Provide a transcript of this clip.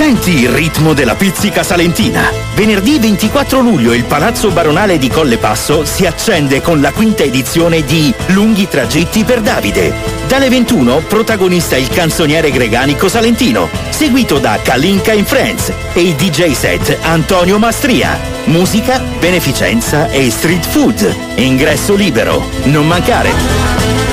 Senti il ritmo della pizzica salentina. Venerdì 24 luglio il Palazzo Baronale di Colle Passo si accende con la quinta edizione di Lunghi tragitti per Davide. Dalle 21 protagonista il canzoniere greganico salentino, seguito da Kalinka and Friends e il DJ set Antonio Mastria. Musica, beneficenza e street food. Ingresso libero. Non mancare.